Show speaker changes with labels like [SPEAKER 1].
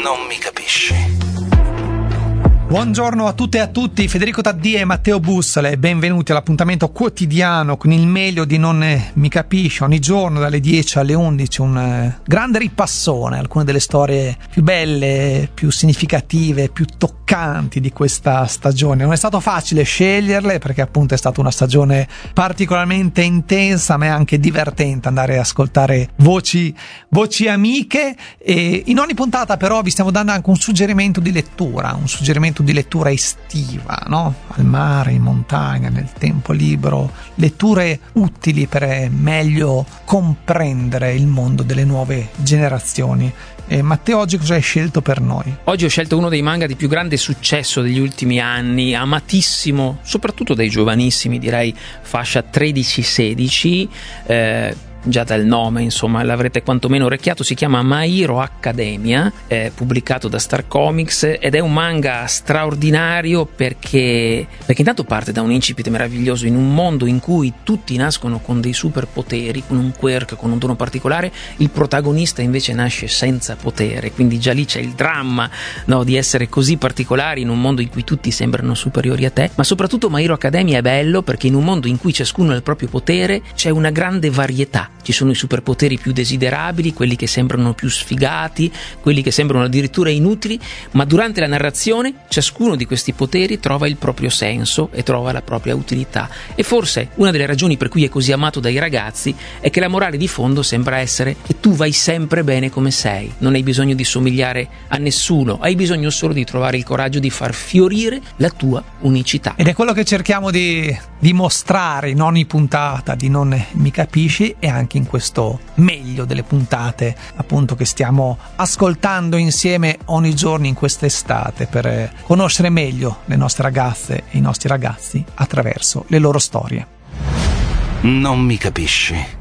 [SPEAKER 1] Non mi capisci.
[SPEAKER 2] Buongiorno a tutte e a tutti, Federico Taddia e Matteo Bussole, benvenuti all'appuntamento quotidiano con il meglio di Non mi capisci, ogni giorno dalle 10 alle 11 un grande ripassone, alcune delle storie più belle, più significative, più toccanti di questa stagione. Non è stato facile sceglierle perché appunto è stata una stagione particolarmente intensa, ma è anche divertente andare a ascoltare voci amiche, e in ogni puntata però vi stiamo dando anche un suggerimento di lettura estiva, no? Al mare, in montagna, nel tempo libero, letture utili per meglio comprendere il mondo delle nuove generazioni. Matteo, oggi cosa hai scelto per noi?
[SPEAKER 3] Oggi ho scelto uno dei manga di più grande successo degli ultimi anni, amatissimo soprattutto dai giovanissimi, direi fascia 13-16, già dal nome insomma l'avrete quantomeno orecchiato. Si chiama My Hero Academia, è pubblicato da Star Comics ed è un manga straordinario perché intanto parte da un incipit meraviglioso in un mondo in cui tutti nascono con dei superpoteri, con un quirk, con un dono particolare. Il protagonista invece nasce senza potere, quindi già lì c'è il dramma, no, di essere così particolari in un mondo in cui tutti sembrano superiori a te. Ma soprattutto My Hero Academia è bello perché in un mondo in cui ciascuno ha il proprio potere c'è una grande varietà. Ci sono i superpoteri più desiderabili, quelli che sembrano più sfigati, quelli che sembrano addirittura inutili, ma durante la narrazione ciascuno di questi poteri trova il proprio senso e trova la propria utilità. E forse una delle ragioni per cui è così amato dai ragazzi è che la morale di fondo sembra essere che tu vai sempre bene come sei, non hai bisogno di somigliare a nessuno, hai bisogno solo di trovare il coraggio di far fiorire la tua unicità.
[SPEAKER 2] Ed è quello che cerchiamo di mostrare in ogni puntata di Non mi capisci, e anche in questo meglio delle puntate appunto che stiamo ascoltando insieme ogni giorno in quest'estate, per conoscere meglio le nostre ragazze e i nostri ragazzi attraverso le loro storie.
[SPEAKER 1] Non mi capisci.